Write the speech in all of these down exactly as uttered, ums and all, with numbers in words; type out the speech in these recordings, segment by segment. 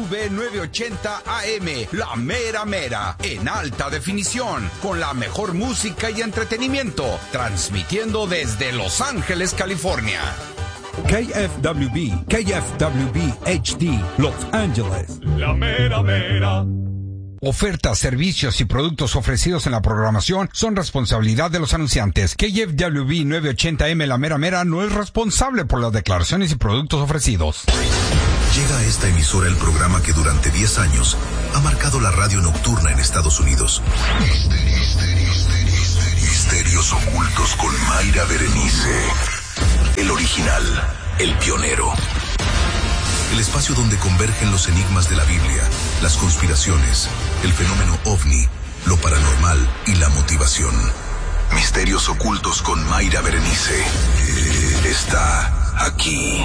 V novecientos ochenta A M, la mera mera, en alta definición, con la mejor música y entretenimiento, transmitiendo desde Los Ángeles, California. K F W B, K F W B H D, Los Ángeles. La mera mera. Ofertas, servicios y productos ofrecidos en la programación son responsabilidad de los anunciantes. K F W B novecientos ochenta A M La Mera Mera no es responsable por las declaraciones y productos ofrecidos. Llega a esta emisora el programa que durante diez años ha marcado la radio nocturna en Estados Unidos. Misterios, misterios, misterios ocultos con Mayra Berenice. El original, el pionero. El espacio donde convergen los enigmas de la Biblia, las conspiraciones, el fenómeno ovni, lo paranormal y la motivación. Misterios ocultos con Mayra Berenice. Está aquí.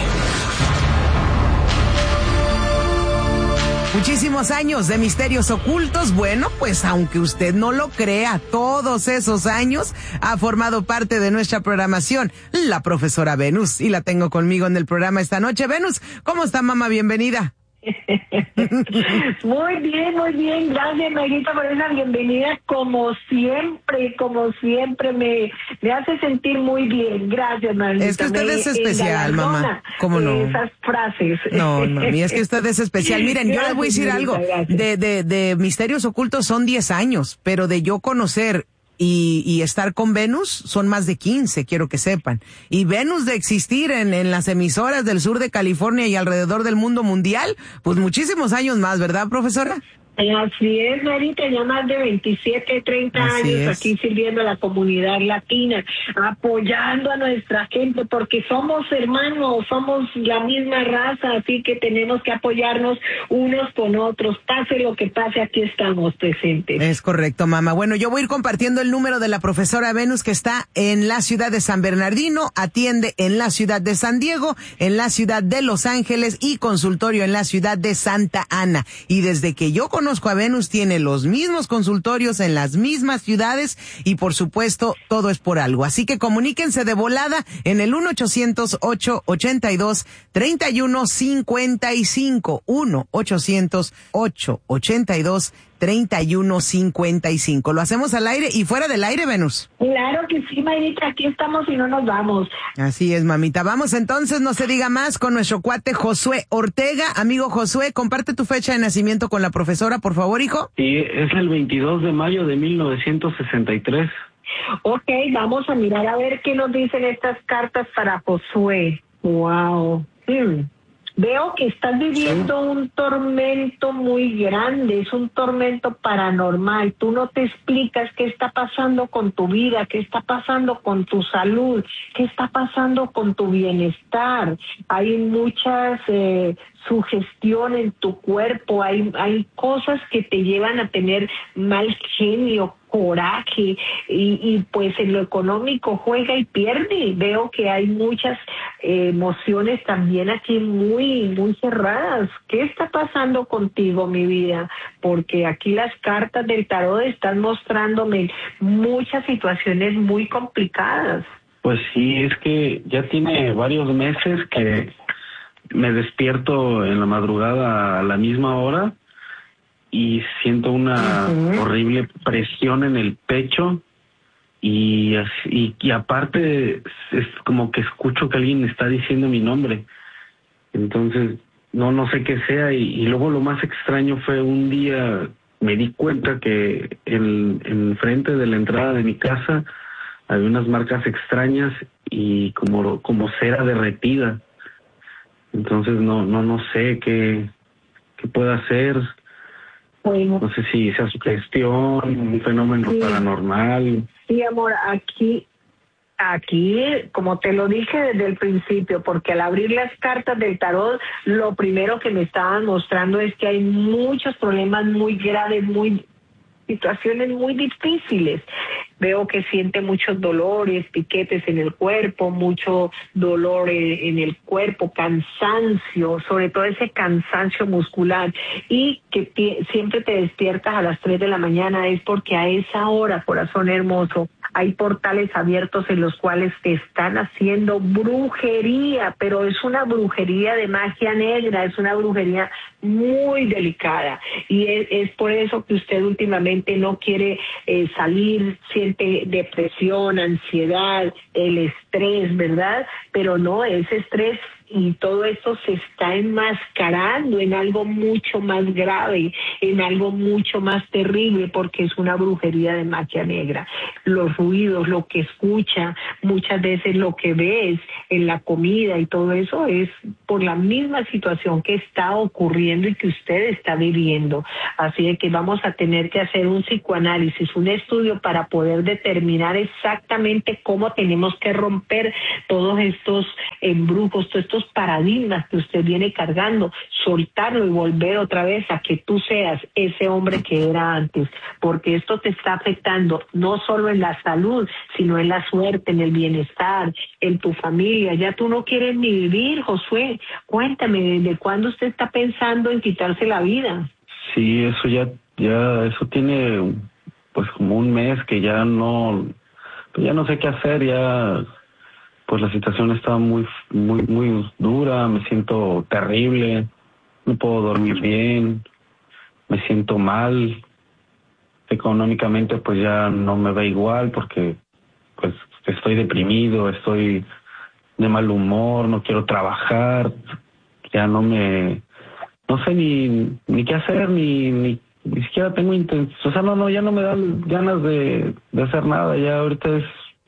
Muchísimos años de misterios ocultos. Bueno, pues aunque usted no lo crea, todos esos años ha formado parte de nuestra programación la profesora Venus. Y la tengo conmigo en el programa esta noche. Venus, ¿cómo está, mamá? Bienvenida. Muy bien, muy bien. Gracias, Mayrita, por esa bienvenida. Como siempre, como siempre, me, me hace sentir muy bien. Gracias, Mayrita. Es que usted me es especial, mamá. ¿Cómo no? Esas frases. No, mami, es que usted es especial. Miren, gracias, yo les voy a decir algo. De, de, de Misterios Ocultos son diez años, pero de yo conocer Y, y estar con Venus son más de quince, quiero que sepan. Y Venus de existir en, en las emisoras del sur de California y alrededor del mundo mundial, pues muchísimos años más, ¿verdad, profesora? Así es, Marita, ya más de veintisiete, treinta Así años es. aquí sirviendo a la comunidad latina, apoyando a nuestra gente, porque somos hermanos, somos la misma raza, así que tenemos que apoyarnos unos con otros. Pase lo que pase, aquí estamos presentes. Es correcto, mamá. Bueno, yo voy a ir compartiendo el número de la profesora Venus, que está en la ciudad de San Bernardino, atiende en la ciudad de San Diego, en la ciudad de Los Ángeles y consultorio en la ciudad de Santa Ana. Y desde que yo conozco a Venus, tiene los mismos consultorios en las mismas ciudades y, por supuesto, todo es por algo. Así que comuníquense de volada en el uno ochocientos, ocho ochenta y dos, treinta y uno cincuenta y cinco. uno ochocientos, ocho ochenta y dos, treinta y uno cincuenta y cinco. Lo hacemos al aire y fuera del aire, Venus. Claro que sí, Mayrita, aquí estamos y no nos vamos. Así es, mamita. Vamos entonces, no se diga más, con nuestro cuate Josué Ortega. Amigo Josué, comparte tu fecha de nacimiento con la profesora, por favor, hijo. Sí, es el veintidós de mayo de mil novecientos sesenta y tres. Ok, vamos a mirar a ver qué nos dicen estas cartas para Josué. Wow. Hmm. Veo que estás viviendo un tormento muy grande, es un tormento paranormal. Tú no te explicas qué está pasando con tu vida, qué está pasando con tu salud, qué está pasando con tu bienestar. Hay muchas eh, sugestión en tu cuerpo, hay, hay cosas que te llevan a tener mal genio, coraje, y, y pues en lo económico juega y pierde. Veo que hay muchas eh, emociones también aquí muy, muy cerradas. ¿Qué está pasando contigo, mi vida? Porque aquí las cartas del tarot están mostrándome muchas situaciones muy complicadas. Pues sí, es que ya tiene varios meses que me despierto en la madrugada a la misma hora y siento una uh-huh. horrible presión en el pecho y, y, y aparte es como que escucho que alguien está diciendo mi nombre. Entonces no no sé qué sea y, y luego lo más extraño fue un día me di cuenta que en, en frente de la entrada de mi casa había unas marcas extrañas y como, como cera derretida. Entonces no no no sé qué, qué puedo hacer. Bueno, no sé si sea sugestión, un fenómeno sí. paranormal. Sí, amor, aquí, aquí, como te lo dije desde el principio, porque al abrir las cartas del tarot, lo primero que me estaban mostrando es que hay muchos problemas muy graves, muy situaciones muy difíciles. Veo que siente muchos dolores, piquetes en el cuerpo, mucho dolor en, en el cuerpo, cansancio, sobre todo ese cansancio muscular, y que t- siempre te despiertas a las tres de la mañana. Es porque a esa hora, corazón hermoso, hay portales abiertos en los cuales te están haciendo brujería, pero es una brujería de magia negra, es una brujería muy delicada, y es, es por eso que usted últimamente no quiere eh, salir, siente depresión, ansiedad, el estrés, ¿verdad? Pero no, ese estrés y todo esto se está enmascarando en algo mucho más grave, en algo mucho más terrible, porque es una brujería de magia negra. Los ruidos, lo que escucha, muchas veces lo que ves en la comida y todo eso es por la misma situación que está ocurriendo y que usted está viviendo. Así de que vamos a tener que hacer un psicoanálisis, un estudio para poder determinar exactamente cómo tenemos que romper todos estos embrujos, todos estos paradigmas que usted viene cargando, soltarlo y volver otra vez a que tú seas ese hombre que era antes, porque esto te está afectando no solo en la salud, sino en la suerte, en el bienestar, en tu familia. Ya tú no quieres ni vivir, Josué. Cuéntame, ¿desde cuándo usted está pensando en quitarse la vida? Sí, eso ya, ya, eso tiene pues como un mes que ya no, ya no sé qué hacer, ya pues la situación está muy, muy, muy dura, me siento terrible, no puedo dormir bien, me siento mal, económicamente pues ya no me va igual porque pues estoy deprimido, estoy de mal humor, no quiero trabajar, ya no me, no sé ni, ni qué hacer, ni, ni, ni siquiera tengo intención, o sea, no, no, ya no me dan ganas de, de hacer nada, ya ahorita es,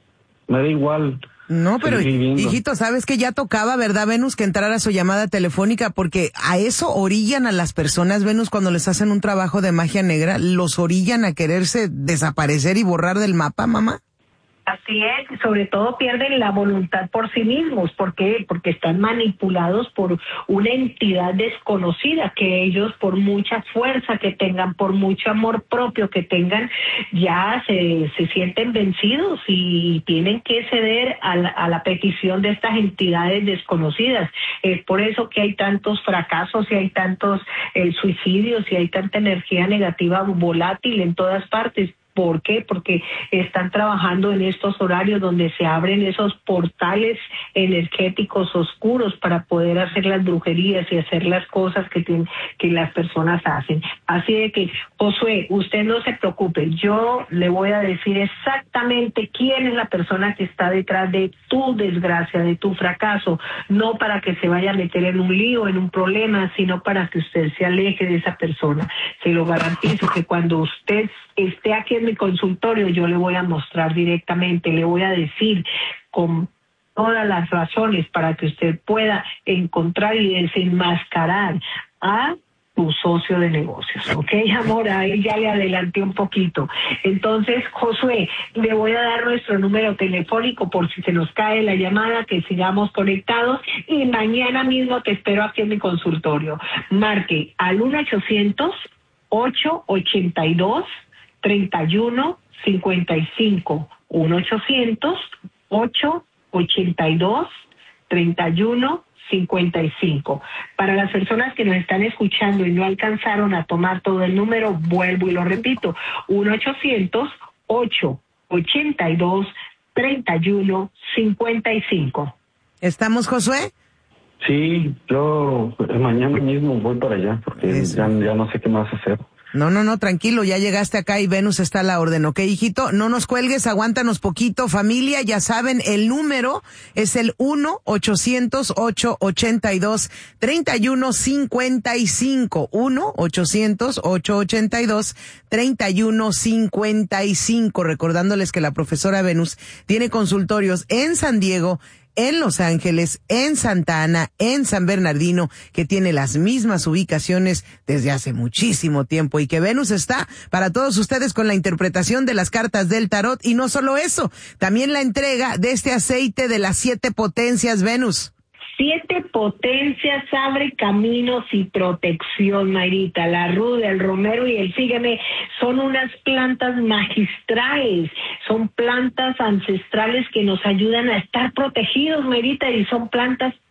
me da igual. No, pero hijito, sabes que ya tocaba, ¿verdad, Venus, que entrara su llamada telefónica? Porque a eso orillan a las personas, Venus, cuando les hacen un trabajo de magia negra, los orillan a quererse desaparecer y borrar del mapa, mamá. Así es, sobre todo pierden la voluntad por sí mismos. ¿Por qué? Porque están manipulados por una entidad desconocida, que ellos, por mucha fuerza que tengan, por mucho amor propio que tengan, ya se, se sienten vencidos y tienen que ceder a la, a la petición de estas entidades desconocidas. Es por eso que hay tantos fracasos y hay tantos eh, suicidios y hay tanta energía negativa volátil en todas partes. ¿Por qué? Porque están trabajando en estos horarios donde se abren esos portales energéticos oscuros para poder hacer las brujerías y hacer las cosas que, tienen, que las personas hacen. Así de que, Josué, usted no se preocupe, yo le voy a decir exactamente quién es la persona que está detrás de tu desgracia, de tu fracaso, no para que se vaya a meter en un lío, en un problema, sino para que usted se aleje de esa persona. Se lo garantizo que cuando usted esté aquí en mi consultorio, yo le voy a mostrar directamente, le voy a decir con todas las razones para que usted pueda encontrar y desenmascarar a tu socio de negocios, ¿ok, amor? Ahí ya le adelanté un poquito. Entonces, Josué, le voy a dar nuestro número telefónico por si se nos cae la llamada, que sigamos conectados, y mañana mismo te espero aquí en mi consultorio. Marque al uno ochocientos, ocho ochenta y dos, treinta y uno cincuenta y cinco, uno ochocientos, ocho ochenta y dos, treinta y uno cincuenta y cinco. Para las personas que nos están escuchando y no alcanzaron a tomar todo el número, vuelvo y lo repito, uno ochocientos, ocho ochenta y dos, treinta y uno cincuenta y cinco. ¿Estamos, Josué? Sí, yo mañana mismo voy para allá porque ya, ya no sé qué más hacer. No, no, no, tranquilo, ya llegaste acá y Venus está a la orden, ¿ok, hijito? No nos cuelgues, aguántanos poquito, familia, ya saben, el número es el uno ochocientos, ocho ochenta y dos, treinta y uno cincuenta y cinco, uno ochocientos, ocho ochenta y dos, treinta y uno cincuenta y cinco, recordándoles que la profesora Venus tiene consultorios en San Diego, en Los Ángeles, en Santa Ana, en San Bernardino, que tiene las mismas ubicaciones desde hace muchísimo tiempo, y que Venus está para todos ustedes con la interpretación de las cartas del tarot, y no solo eso, también la entrega de este aceite de las siete potencias, Venus. Siete potencias, abre caminos y protección, Mayrita. La ruda, el romero y el sígueme son unas plantas magistrales, son plantas ancestrales que nos ayudan a estar protegidos, Mayrita, y son plantas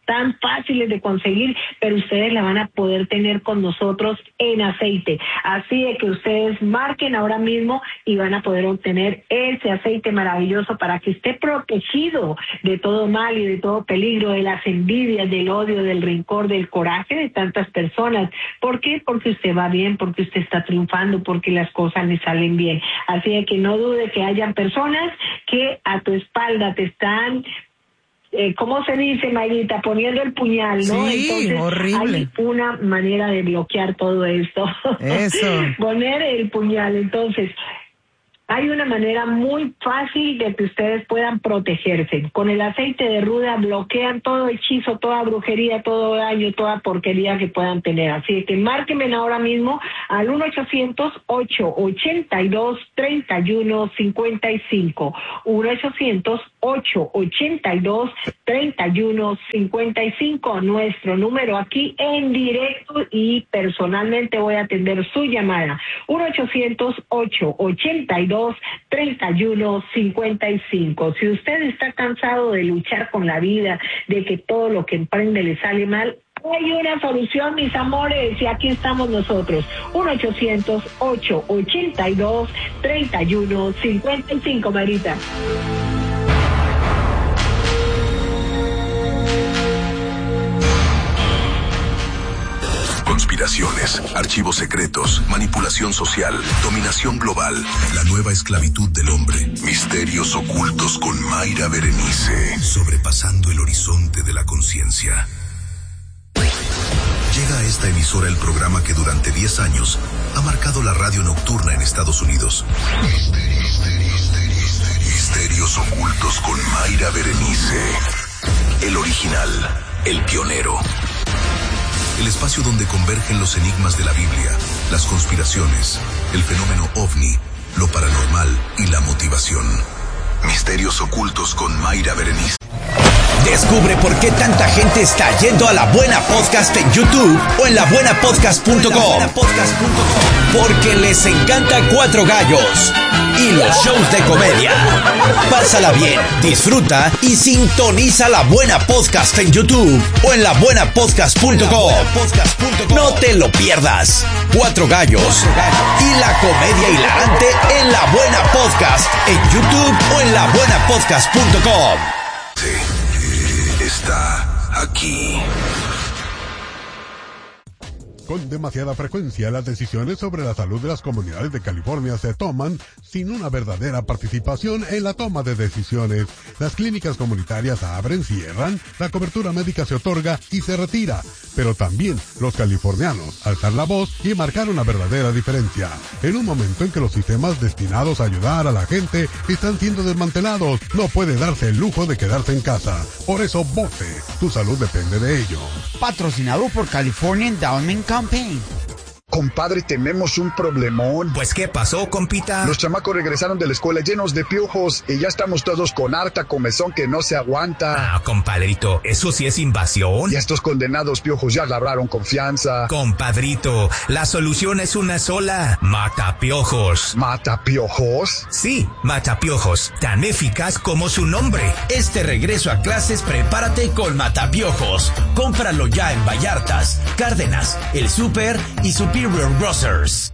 tan fáciles de conseguir, pero ustedes la van a poder tener con nosotros en aceite. Así de que ustedes marquen ahora mismo y van a poder obtener ese aceite maravilloso para que esté protegido de todo mal y de todo peligro, de las envidias, del odio, del rencor, del coraje de tantas personas. ¿Por qué? Porque usted va bien, porque usted está triunfando, porque las cosas le salen bien. Así de que no dude que hayan personas que a tu espalda te están... Eh, ¿cómo se dice, Mayrita? Poniendo el puñal, ¿no? Sí, entonces, horrible. hay una manera de bloquear todo esto. Eso. Poner el puñal. Entonces, hay una manera muy fácil de que ustedes puedan protegerse. Con el aceite de ruda bloquean todo hechizo, toda brujería, todo daño, toda porquería que puedan tener. Así que márquenme ahora mismo al uno ochocientos, ocho ochenta y dos, treinta y uno cincuenta y cinco. uno ochocientos, ocho ochenta y dos, treinta y uno cincuenta y cinco. Nuestro número aquí en directo y personalmente voy a atender su llamada. uno ochocientos, ocho ochenta y dos, treinta y uno cincuenta y cinco. Si usted está cansado de luchar con la vida, de que todo lo que emprende le sale mal, hay una solución, mis amores, y aquí estamos nosotros. uno ochocientos, ocho ochenta y dos, treinta y uno cincuenta y cinco, Marita. Conspiraciones, archivos secretos, manipulación social, dominación global, la nueva esclavitud del hombre, misterios ocultos con Mayra Berenice, sobrepasando el horizonte de la conciencia. Llega a esta emisora el programa que durante diez años ha marcado la radio nocturna en Estados Unidos. Misterios ocultos con Mayra Berenice. El original, el pionero. El espacio donde convergen los enigmas de la Biblia, las conspiraciones, el fenómeno ovni, lo paranormal y la motivación. Misterios ocultos con Mayra Berenice. Descubre por qué tanta gente está yendo a La Buena Podcast en YouTube o en la buena podcast punto com. Porque les encanta Cuatro Gallos y los shows de comedia. Pásala bien, disfruta y sintoniza La Buena Podcast en YouTube o en la buena podcast punto com. No te lo pierdas. Cuatro Gallos y la comedia hilarante en La Buena Podcast en YouTube o en la buena podcast punto com. Sí, está aquí. Con demasiada frecuencia, las decisiones sobre la salud de las comunidades de California se toman sin una verdadera participación en la toma de decisiones. Las clínicas comunitarias abren, cierran, la cobertura médica se otorga y se retira. Pero también los californianos alzan la voz y marcar una verdadera diferencia. En un momento en que los sistemas destinados a ayudar a la gente están siendo desmantelados, no puede darse el lujo de quedarse en casa. Por eso vote. Tu salud depende de ello. Patrocinado por California Endowment Campaign. Compadre, tenemos un problemón. Pues, ¿qué pasó, compita? Los chamacos regresaron de la escuela llenos de piojos y ya estamos todos con harta comezón que no se aguanta. Ah, compadrito, eso sí es invasión. Y estos condenados piojos ya labraron confianza. Compadrito, la solución es una sola. Matapiojos. ¿Matapiojos? Sí, Matapiojos, tan eficaz como su nombre. Este regreso a clases, prepárate con Matapiojos. Cómpralo ya en Vallartas, Cárdenas, El Súper y Superior Grocers.